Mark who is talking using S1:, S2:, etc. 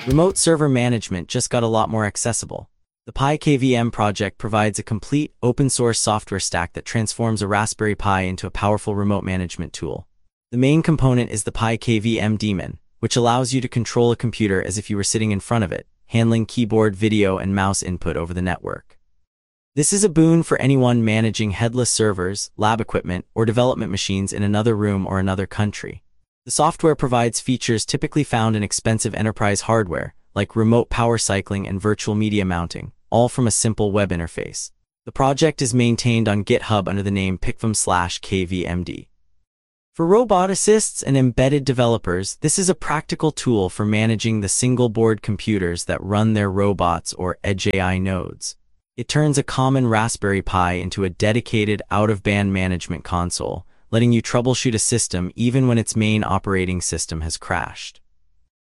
S1: Remote server management just got a lot more accessible. The Pi KVM project provides a complete, open-source software stack that transforms a Raspberry Pi into a powerful remote management tool. The main component is the Pi KVM daemon, which allows you to control a computer as if you were sitting in front of it, handling keyboard, video, and mouse input over the network. This is a boon for anyone managing headless servers, lab equipment, or development machines in another room or another country. The software provides features typically found in expensive enterprise hardware, like remote power cycling and virtual media mounting, all from a simple web interface. The project is maintained on GitHub under the name picvm/kvmd. For roboticists and embedded developers, this is a practical tool for managing the single-board computers that run their robots or edge AI nodes. It turns a common Raspberry Pi into a dedicated out-of-band management console, letting you troubleshoot a system even when its main operating system has crashed.